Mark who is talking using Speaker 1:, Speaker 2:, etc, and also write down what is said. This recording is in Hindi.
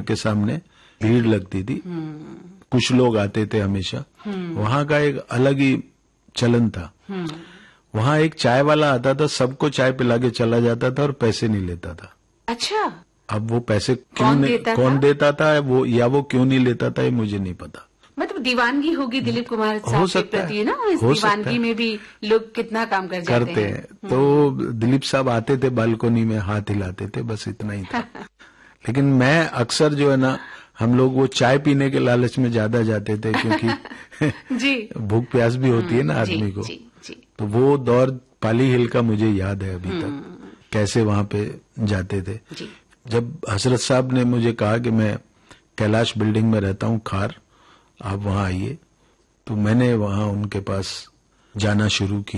Speaker 1: के सामने भीड़ लगती थी, कुछ लोग आते थे हमेशा। वहां का एक अलग ही चलन था। वहां एक चाय वाला आता था, सबको चाय पिला के चला जाता था और पैसे नहीं लेता था।
Speaker 2: अच्छा,
Speaker 1: अब वो पैसे कौन देता था वो, या वो क्यों नहीं लेता था, ये मुझे नहीं पता।
Speaker 2: मतलब दीवानगी होगी दिलीप कुमार साहब के प्रति ना, इस दीवानगी में भी लोग कितना काम करते हैं।
Speaker 1: तो दिलीप साहब आते थे, बालकोनी में हाथ हिलाते थे, बस इतना ही था। लेकिन मैं अक्सर जो है ना, हम लोग वो चाय पीने के लालच में ज्यादा जाते थे, क्योंकि
Speaker 2: जी
Speaker 1: भूख प्यास भी होती है ना आदमी को। तो वो दौर पाली हिल का मुझे याद है अभी तक, कैसे वहां पे जाते थे। जब हजरत साहब ने मुझे कहा कि मैं कैलाश बिल्डिंग में रहता हूँ खार, आप वहां आइए, तो मैंने वहां उनके पास जाना शुरू किया।